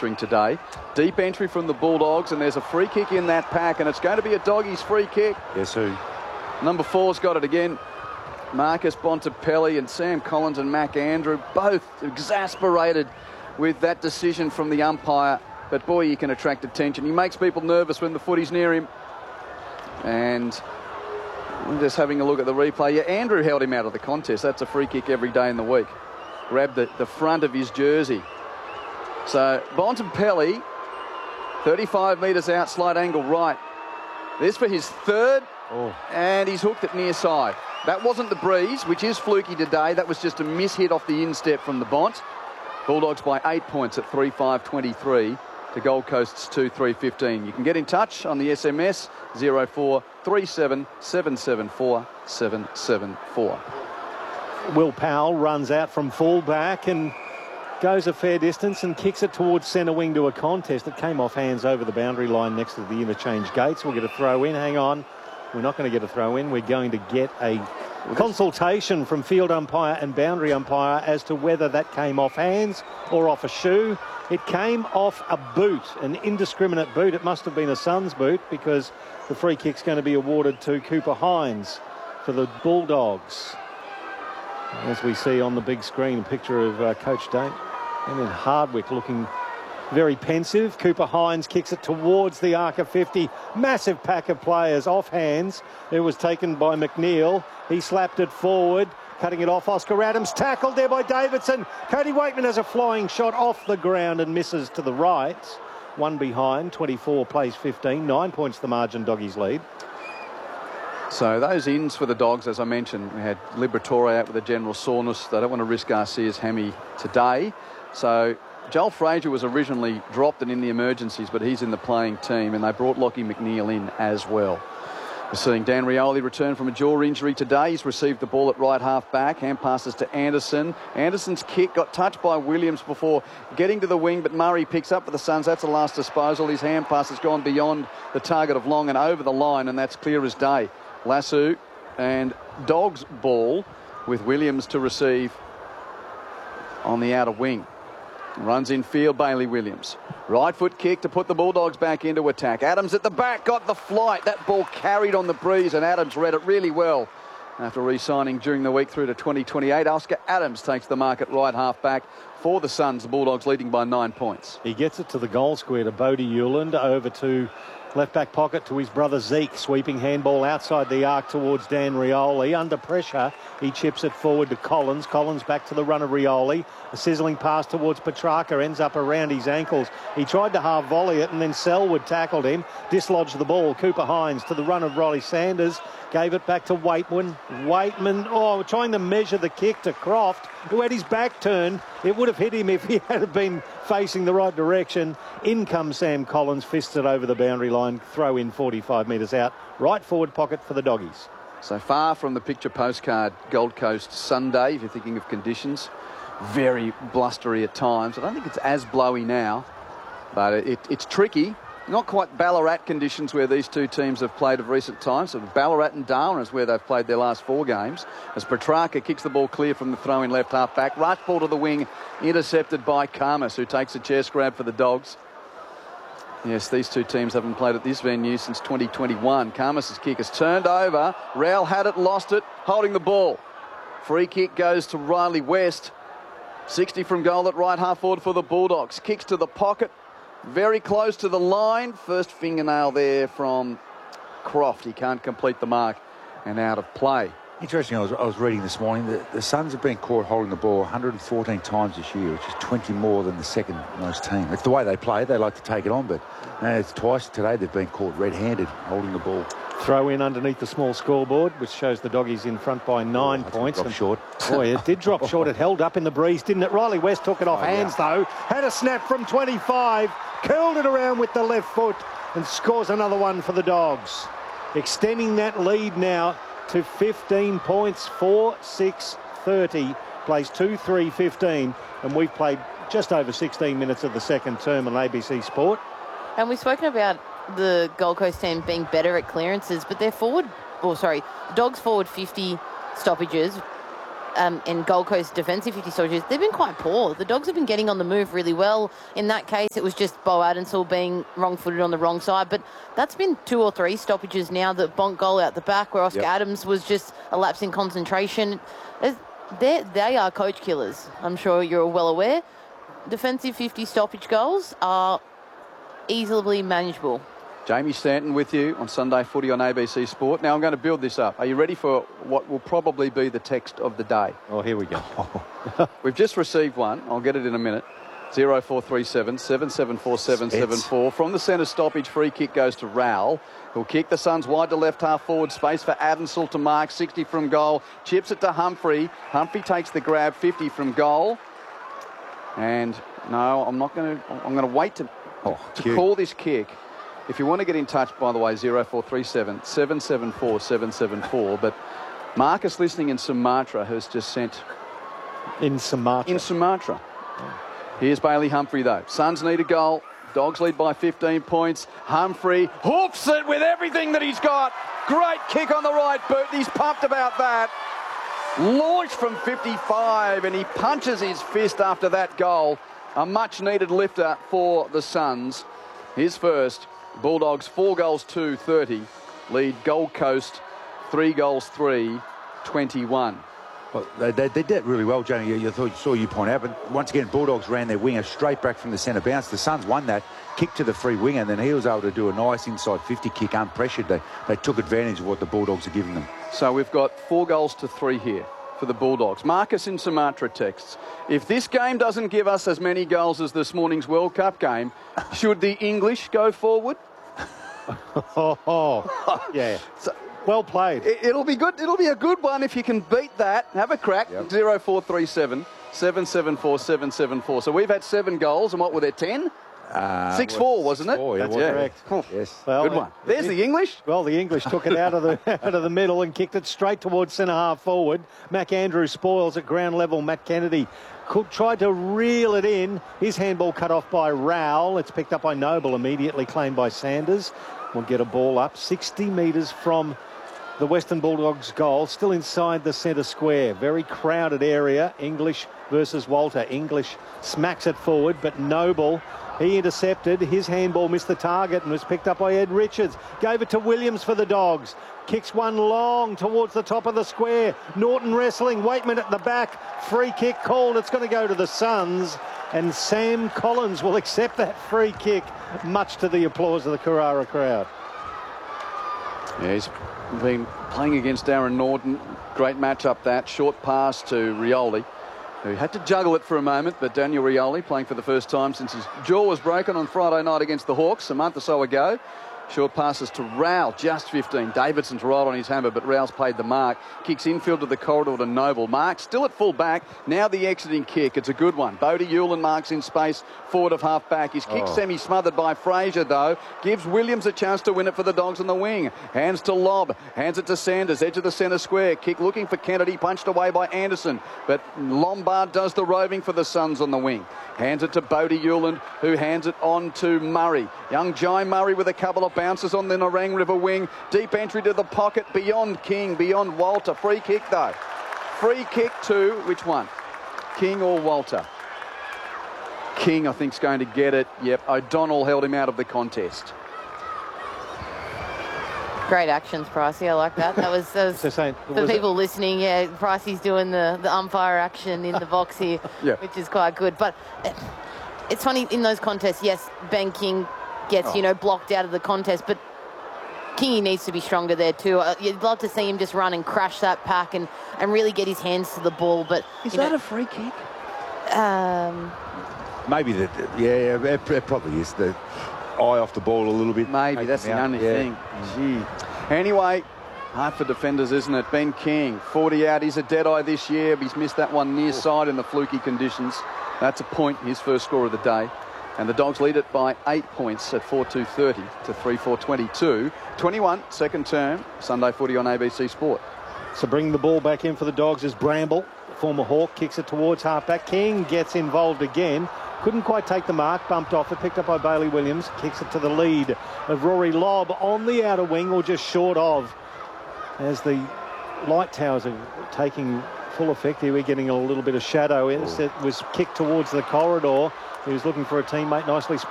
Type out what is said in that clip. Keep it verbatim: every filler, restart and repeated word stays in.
featuring today. Deep entry from the Bulldogs, and there's a free kick in that pack, and it's going to be a Doggies free kick. Yes, who? Number four's got it again. Marcus Bontempelli and Sam Collins and Mac Andrew, both exasperated with that decision from the umpire. But boy, he can attract attention. He makes people nervous when the footy's near him. And I'm just having a look at the replay. Yeah, Andrew held him out of the contest. That's a free kick every day in the week. Grabbed the, the front of his jersey. So Bontempelli, thirty-five metres out, slight angle right. This for his third, oh. And he's hooked it near side. That wasn't the breeze, which is fluky today. That was just a miss-hit off the instep from the Bont. Bulldogs by eight points at three five twenty-three to Gold Coast's two three fifteen. You can get in touch on the S M S zero four three seven seven seven four seven seven four. Will Powell runs out from full-back and goes a fair distance and kicks it towards centre wing to a contest. It came off hands over the boundary line next to the interchange gates. We'll get a throw in. Hang on. We're not going to get a throw in. We're going to get a consultation from field umpire and boundary umpire as to whether that came off hands or off a shoe. It came off a boot, an indiscriminate boot. It must have been a Suns boot, because the free kick's going to be awarded to Cooper Hines for the Bulldogs. As we see on the big screen, a picture of uh, Coach Dane and then Hardwick looking very pensive. Cooper Hines kicks it towards the arc of fifty. Massive pack of players off hands. It was taken by McNeil. He slapped it forward, cutting it off. Oscar Adams tackled there by Davidson. Cody Waitman has a flying shot off the ground and misses to the right. One behind, twenty-four plays fifteen. Nine points the margin, Doggies lead. So those ins for the Dogs, as I mentioned, we had Liberatore out with a general soreness. They don't want to risk Garcia's hammy today. So Joel Frazier was originally dropped and in the emergencies, but he's in the playing team, and they brought Lockie McNeil in as well. We're seeing Dan Rioli return from a jaw injury today. He's received the ball at right half back. Hand passes to Anderson. Anderson's kick got touched by Williams before getting to the wing, but Murray picks up for the Suns. That's the last disposal. His hand pass has gone beyond the target of Long and over the line, and that's clear as day. Lassu and Dogs ball with Williams to receive on the outer wing. Runs in field, Bailey Williams. Right foot kick to put the Bulldogs back into attack. Adams at the back, got the flight. That ball carried on the breeze, and Adams read it really well. After re-signing during the week through to twenty twenty-eight, Oscar Adams takes the mark at right half back for the Suns. The Bulldogs leading by nine points. He gets it to the goal square to Bodie Hewland, over to left back pocket to his brother Zeke. Sweeping handball outside the arc towards Dan Rioli. Under pressure, he chips it forward to Collins. Collins back to the run of Rioli. A sizzling pass towards Petrarca ends up around his ankles. He tried to half volley it, and then Selwood tackled him, dislodged the ball. Cooper Hines to the run of Riley Sanders. Gave it back to Waitman. Waitman, oh, trying to measure the kick to Croft, who had his back turned. It would have hit him if he had been facing the right direction. In comes Sam Collins, fists it over the boundary line. Throw in forty-five metres out. Right forward pocket for the Doggies. So far from the picture postcard Gold Coast Sunday, if you're thinking of conditions. Very blustery at times. I don't think it's as blowy now, but it, it's tricky. Not quite Ballarat conditions where these two teams have played of recent times. So Ballarat and Darwin is where they've played their last four games. As Petrarca kicks the ball clear from the throw in left half back. Rush ball to the wing, intercepted by Karmas, who takes a chest grab for the Dogs. Yes, these two teams haven't played at this venue since twenty twenty-one. Karmas' kick is turned over. Rowell had it, lost it, holding the ball. Free kick goes to Riley West. sixty from goal at right half forward for the Bulldogs. Kicks to the pocket. Very close to the line. First fingernail there from Croft. He can't complete the mark and out of play. Interesting, I was, I was reading this morning that the Suns have been caught holding the ball one hundred fourteen times this year, which is twenty more than the second most team. It's the way they play. They like to take it on, but uh, it's twice today they've been caught red-handed holding the ball. Throw in underneath the small scoreboard, which shows the Doggies in front by nine oh, points. Drop and short. Boy, it did drop short. It held up in the breeze, didn't it? Riley West took it off oh, hands, yeah. though. Had a snap from twenty-five. Curled it around with the left foot and scores another one for the Dogs. Extending that lead now to fifteen points, four six thirty. Plays two three fifteen. And we've played just over sixteen minutes of the second term on A B C Sport. And we've spoken about the Gold Coast team being better at clearances, but their forward, or sorry, the Dogs forward fifty stoppages um, and Gold Coast defensive fifty stoppages, they've been quite poor. The Dogs have been getting on the move really well. In that case, it was just Bo Adensall being wrong-footed on the wrong side. But that's been two or three stoppages now. The Bonk goal out the back where Oscar Yep. Adams was just a lapse in concentration. They're, they are coach killers. I'm sure you're well aware. Defensive fifty stoppage goals are easily manageable. Jamie Stanton with you on Sunday Footy on A B C Sport. Now I'm going to build this up. Are you ready for what will probably be the text of the day? Oh, here we go. We've just received one. I'll get it in a minute. zero four three seven, seven seven four, seven seven four. From the centre stoppage, free kick goes to Rowell, who'll kick the Suns wide to left half forward. Space for Adensall to mark, sixty from goal. Chips it to Humphrey. Humphrey takes the grab, fifty from goal. And no, I'm not going to. I'm going to wait to, Oh, to cute. call this kick. If you want to get in touch, by the way, zero four three seven, seven seven four, seven seven four. But Marcus, listening in Sumatra, has just sent In Sumatra. in Sumatra. Here's Bailey Humphrey, though. Suns need a goal. Dogs lead by fifteen points. Humphrey hoofs it with everything that he's got. Great kick on the right boot. He's pumped about that. Launched from fifty-five, and he punches his fist after that goal. A much-needed lifter for the Suns. His first. Bulldogs four goals two, thirty. Lead Gold Coast three goals three, twenty-one. Well, they, they, they did really well, Jamie. You, you thought, saw you point out, but once again, Bulldogs ran their winger straight back from the centre bounce. The Suns won that, kicked to the free winger, and then he was able to do a nice inside fifty kick unpressured. They, they took advantage of what the Bulldogs are giving them. So we've got four goals to three here for the Bulldogs. Marcus in Sumatra texts, if this game doesn't give us as many goals as this morning's World Cup game, should the English go forward? Oh, oh. Yeah. So, Well played. it, it'll be good. It'll be a good one if you can beat that. Have a crack. Yep. zero four three seven, seven seven four, seven seven four. So we've had seven goals, and what were there, ten? Uh, six four, wasn't it? Four, yeah, That's wasn't it? correct. Yes. Well, Good one. There's the English. Well, the English took it out of the out of the middle and kicked it straight towards centre half forward. Mac Andrew spoils at ground level. Matt Kennedy could, tried to reel it in. His handball cut off by Rowell. It's picked up by Noble, immediately claimed by Sanders. We'll get a ball up sixty metres from the Western Bulldogs goal, still inside the centre square. Very crowded area. English versus Walter. English smacks it forward, but Noble, he intercepted. His handball missed the target and was picked up by Ed Richards. Gave it to Williams for the Dogs. Kicks one long towards the top of the square. Norton wrestling. Waitman at the back. Free kick called. It's going to go to the Suns. And Sam Collins will accept that free kick, much to the applause of the Carrara crowd. Yeah, he's been playing against Aaron Norton. Great matchup that. Short pass to Rioli, who had to juggle it for a moment, but Daniel Rioli playing for the first time since his jaw was broken on Friday night against the Hawks a month or so ago. Short passes to Rowell, just fifteen. Davidson's right on his hammer, but Rowell's paid the mark. Kicks infield to the corridor to Noble. Mark still at full back. Now the exiting kick. It's a good one. Bodie Hewlin marks in space forward of half back. His kick Oh. semi-smothered by Fraser, though. Gives Williams a chance to win it for the Dogs on the wing. Hands to Lobb. Hands it to Sanders. Edge of the centre square. Kick looking for Kennedy. Punched away by Anderson. But Lombard does the roving for the Suns on the wing. Hands it to Bodie Hewlin, who hands it on to Murray. Young Jai Murray with a couple of bounces on the Nerang River wing. Deep entry to the pocket beyond King, beyond Walter. Free kick, though. Free kick to which one? King or Walter? King, I think, is going to get it. Yep, O'Donnell held him out of the contest. Great actions, Pricey. I like that. That was, that was So saying, for was it- people listening. Yeah, Pricey's doing the, the umpire action in the box here, Yeah. which is quite good. But uh, it's funny in those contests. Yes, Ben King gets Oh. you know blocked out of the contest, but Kingy needs to be stronger there too. Uh, you'd love to see him just run and crash that pack and, and really get his hands to the ball. But Is you that know, a free kick? um, Maybe that, yeah, yeah, it, it probably is. The eye off the ball a little bit. Maybe, Take that's him the out. only Yeah. thing. Gee. Anyway, hard for defenders, isn't it? Ben King, forty out. He's a dead-eye this year. He's missed that one near side in the fluky conditions. That's a point, his first score of the day. And the Dogs lead it by eight points at four two thirty to three four twenty-two. twenty-one, second term, Sunday footy on A B C Sport. So bring the ball back in for the Dogs is Bramble. Former Hawk kicks it towards halfback. King gets involved again. Couldn't quite take the mark. Bumped off it. Picked up by Bailey Williams. Kicks it to the lead of Rory Lobb on the outer wing, or just short of, as the light towers are taking full effect here. We're getting a little bit of shadow. It was kicked towards the corridor. He was looking for a teammate, nicely